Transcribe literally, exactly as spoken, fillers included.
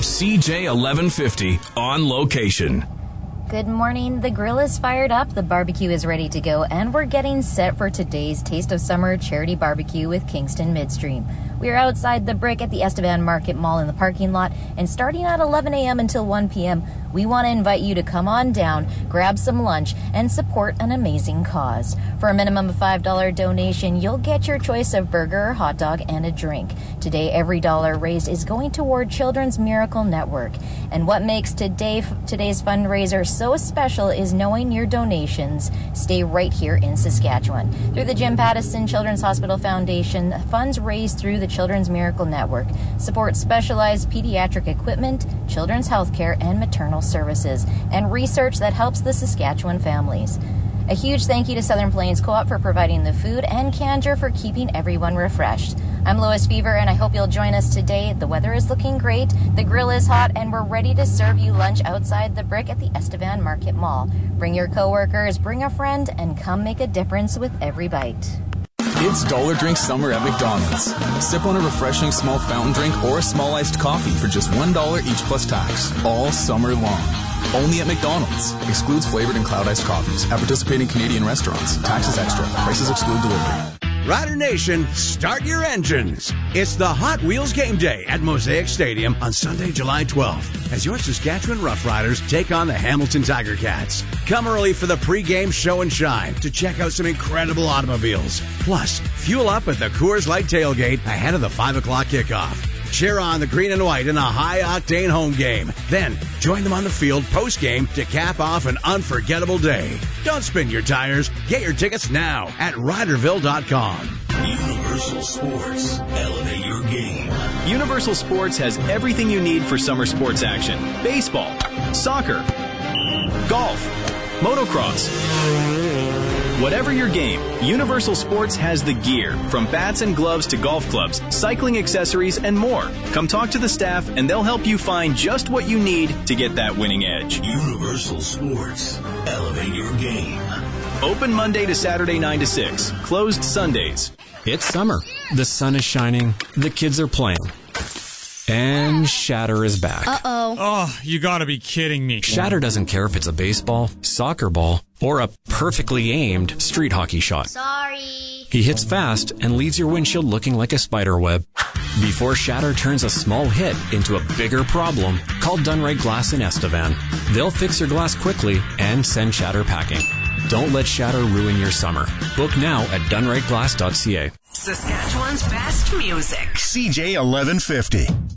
C J eleven fifty on location. Good morning. The grill is fired up, the barbecue is ready to go, and we're getting set for today's Taste of Summer Charity Barbecue with Kingston Midstream. We are outside the Brick at the Estevan Market Mall in the parking lot, and starting at eleven a.m. until one p.m., we want to invite you to come on down, grab some lunch, and support an amazing cause. For a minimum of five dollars donation, you'll get your choice of burger, hot dog, and a drink. Today, every dollar raised is going toward Children's Miracle Network. And what makes today today's fundraiser so special is knowing your donations stay right here in Saskatchewan. Through the Jim Pattison Children's Hospital Foundation, funds raised through the Children's Miracle Network support specialized pediatric equipment, children's health care, and maternal services, and research that helps the Saskatchewan families. A huge thank you to Southern Plains Co-op for providing the food, and Candor for keeping everyone refreshed. I'm Lois Fever, and I hope you'll join us today. The weather is looking great, the grill is hot, and we're ready to serve you lunch outside the Brick at the Estevan Market Mall. Bring your coworkers, bring a friend, and come make a difference with every bite. It's Dollar Drink Summer at McDonald's. Sip on a refreshing small fountain drink or a small iced coffee for just one dollar each plus tax, all summer long. Only at McDonald's. Excludes flavored and cloud iced coffees at participating Canadian restaurants. Taxes extra. Prices exclude delivery. Rider Nation, start your engines. It's the Hot Wheels Game Day at Mosaic Stadium on Sunday, July twelfth, as your Saskatchewan Roughriders take on the Hamilton Tiger Cats. Come early for the pre-game show and shine to check out some incredible automobiles. Plus, fuel up at the Coors Light tailgate ahead of the five o'clock kickoff. Cheer on the green and white in a high-octane home game. Then, join them on the field post-game to cap off an unforgettable day. Don't spin your tires. Get your tickets now at Riderville dot com. Universal Sports. Elevate your game. Universal Sports has everything you need for summer sports action. Baseball, soccer, golf, motocross. Whatever your game, Universal Sports has the gear, from bats and gloves to golf clubs, cycling accessories, and more. Come talk to the staff, and they'll help you find just what you need to get that winning edge. Universal Sports. Elevate your game. Open Monday to Saturday, nine to six. Closed Sundays. It's summer. The sun is shining. The kids are playing. And Shatter is back. Uh-oh. Oh, you gotta be kidding me. Shatter doesn't care if it's a baseball, soccer ball, or a perfectly aimed street hockey shot. Sorry. He hits fast and leaves your windshield looking like a spider web. Before Shatter turns a small hit into a bigger problem, call Dunright Glass in Estevan. They'll fix your glass quickly and send Shatter packing. Don't let Shatter ruin your summer. Book now at dunright glass dot c a. Saskatchewan's best music. C J eleven fifty.